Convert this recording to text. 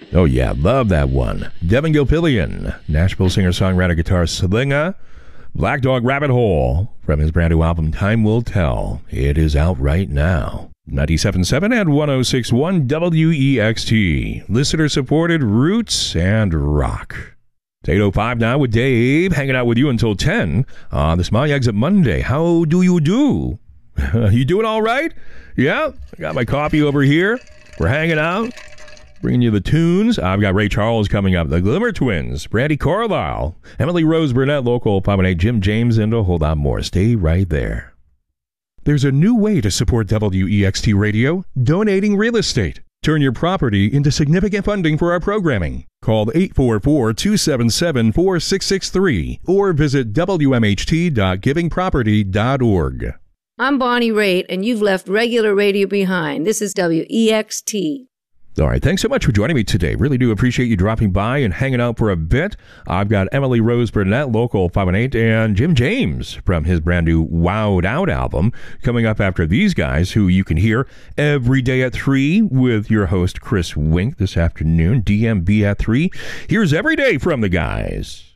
Oh, yeah, love that one. Devin Gilpillion, Nashville singer-songwriter, guitar slinger. Black Dog Rabbit Hole from his brand new album, Time Will Tell. It is out right now. 97.7 and 106.1 WEXT. Listener-supported roots and rock. It's 8:05 now with Dave, hanging out with you until 10 on the Smiley Exit Monday. How do you do? You doing all right? Yeah, I got my coffee over here. We're hanging out, bringing you the tunes. I've got Ray Charles coming up, the Glimmer Twins, Brandy Carlisle, Emily Rose Burnett, Local 518, Jim James, and a whole lot more. Stay right there. There's a new way to support WEXT Radio, donating real estate. Turn your property into significant funding for our programming. Call 844-277-4663 or visit wmht.givingproperty.org. I'm Bonnie Raitt, and you've left regular radio behind. This is WEXT. All right, thanks so much for joining me today. Really do appreciate you dropping by and hanging out for a bit. I've got Emily Rose Burnett, Local 518, and Jim James from his brand new Wowed Out album coming up after these guys, who you can hear every day at 3 with your host Chris Wink this afternoon, DMB at 3. Here's Every Day from the guys.